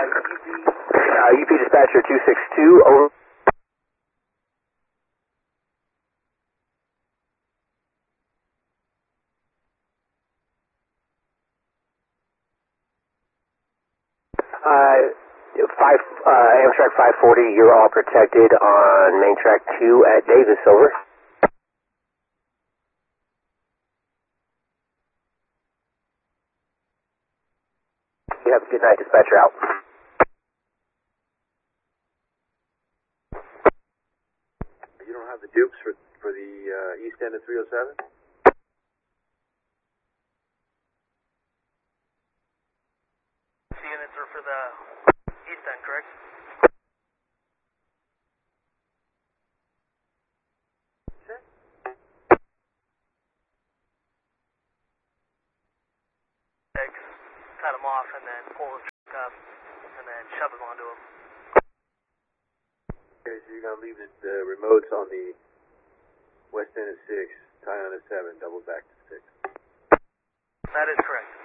UP dispatcher 262, over. Amtrak 540, you're all protected on main track 2 at Davis, over. You have a good night, dispatcher, out. You don't have the dupes for the east end of 307? Units are for the east end, correct? Cut them off and then pull the truck up and then shove them onto them. Okay, so you're going to leave the remotes on the west end of 6, tie on a 7, double back to 6. That is correct.